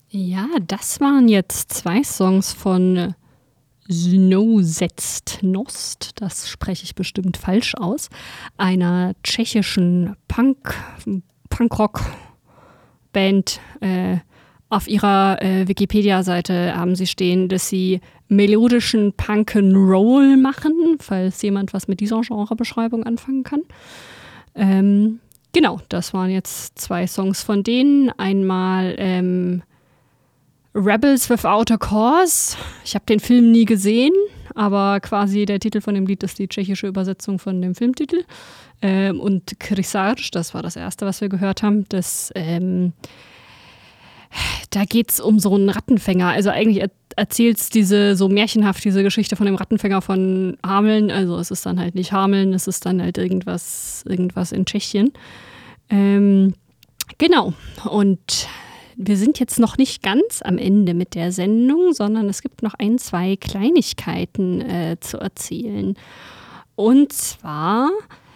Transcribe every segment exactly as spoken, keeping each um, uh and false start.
Ja, das waren jetzt zwei Songs von Snowsetzt-Nost, das spreche ich bestimmt falsch aus, einer tschechischen Punk, Punkrock-Band. Äh, auf ihrer äh, Wikipedia-Seite haben sie stehen, dass sie melodischen Punk'n'Roll machen, falls jemand was mit dieser Genrebeschreibung anfangen kann. Ähm, genau, das waren jetzt zwei Songs von denen. Einmal ähm, Rebels Without a Cause. Ich habe den Film nie gesehen, aber quasi der Titel von dem Lied ist die tschechische Übersetzung von dem Filmtitel. Ähm, und Krysář, das war das erste, was wir gehört haben. Das, ähm, da geht es um so einen Rattenfänger. Also eigentlich er- erzählt es diese, so märchenhaft diese Geschichte von dem Rattenfänger von Hameln. Also es ist dann halt nicht Hameln, es ist dann halt irgendwas, irgendwas in Tschechien. Ähm, genau. Und wir sind jetzt noch nicht ganz am Ende mit der Sendung, sondern es gibt noch ein, zwei Kleinigkeiten äh, zu erzählen. Und zwar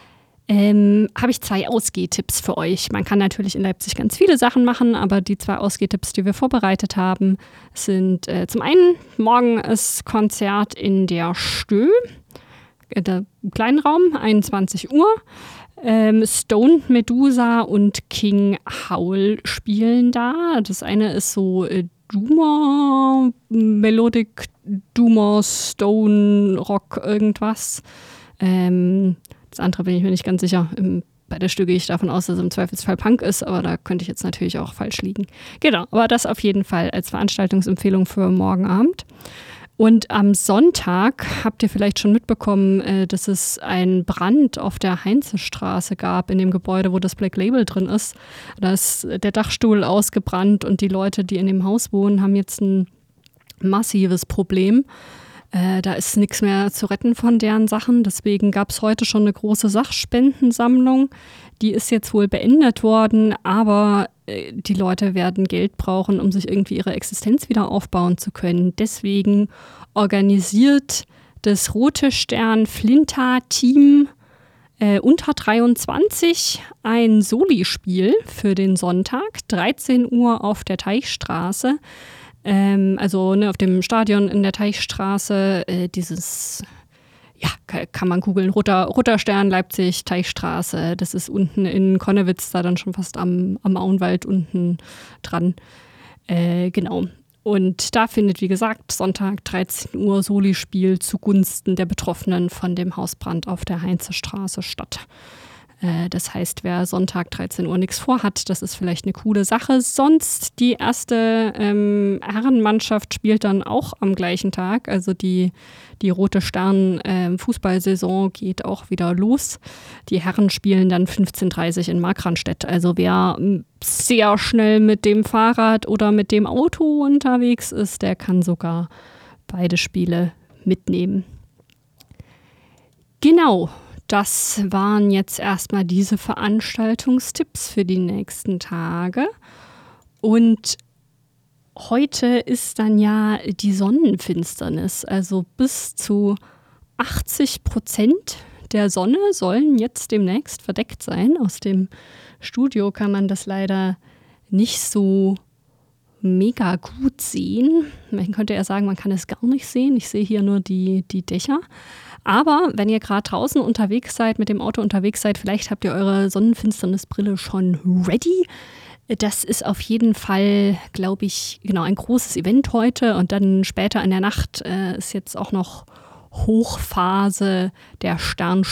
ähm, habe ich zwei Ausgehtipps für euch. Man kann natürlich in Leipzig ganz viele Sachen machen, aber die zwei Ausgehtipps, die wir vorbereitet haben, sind äh, zum einen, morgen ist Konzert in der Stö, äh, der kleinen Raum, einundzwanzig Uhr. Ähm, Stoned Medusa und King Howl spielen da. Das eine ist so äh, Doomer, Melodic Doomer, Stone, Rock, irgendwas. Ähm, das andere bin ich mir nicht ganz sicher. Im, bei der Stücke gehe ich davon aus, dass es im Zweifelsfall Punk ist, aber da könnte ich jetzt natürlich auch falsch liegen. Genau, aber das auf jeden Fall als Veranstaltungsempfehlung für morgen Abend. Und am Sonntag habt ihr vielleicht schon mitbekommen, äh, dass es einen Brand auf der Heinzestraße gab, in dem Gebäude, wo das Black Label drin ist. Da ist der Dachstuhl ausgebrannt und die Leute, die in dem Haus wohnen, haben jetzt ein massives Problem. Äh, da ist nichts mehr zu retten von deren Sachen. Deswegen gab es heute schon eine große Sachspendensammlung. Die ist jetzt wohl beendet worden, aber äh, die Leute werden Geld brauchen, um sich irgendwie ihre Existenz wieder aufbauen zu können. Deswegen organisiert das Rote Stern Flinta-Team äh, unter dreiundzwanzig ein Soli-Spiel für den Sonntag, dreizehn Uhr auf der Teichstraße. Ähm, also ne, auf dem Stadion in der Teichstraße, äh, dieses, ja, kann man googeln, Roter, Roter Stern, Leipzig, Teichstraße. Das ist unten in Konnewitz, da dann schon fast am, am Auenwald unten dran. Äh, genau. Und da findet, wie gesagt, Sonntag dreizehn Uhr Soli-Spiel zugunsten der Betroffenen von dem Hausbrand auf der Heinzestraße statt. Das heißt, wer Sonntag dreizehn Uhr nichts vorhat, das ist vielleicht eine coole Sache. Sonst die erste ähm, Herrenmannschaft spielt dann auch am gleichen Tag. Also die, die Rote Stern ähm, Fußballsaison geht auch wieder los. Die Herren spielen dann fünfzehn Uhr dreißig in Markranstädt. Also wer sehr schnell mit dem Fahrrad oder mit dem Auto unterwegs ist, der kann sogar beide Spiele mitnehmen. Genau. Das waren jetzt erstmal diese Veranstaltungstipps für die nächsten Tage. Und heute ist dann ja die Sonnenfinsternis. Also bis zu achtzig Prozent der Sonne sollen jetzt demnächst verdeckt sein. Aus dem Studio kann man das leider nicht so mega gut sehen. Man könnte ja sagen, man kann es gar nicht sehen. Ich sehe hier nur die, die Dächer. Aber wenn ihr gerade draußen unterwegs seid, mit dem Auto unterwegs seid, vielleicht habt ihr eure Sonnenfinsternisbrille schon ready. Das ist auf jeden Fall, glaube ich, genau ein großes Event heute. Und dann später in der Nacht äh, ist jetzt auch noch Hochphase der Stern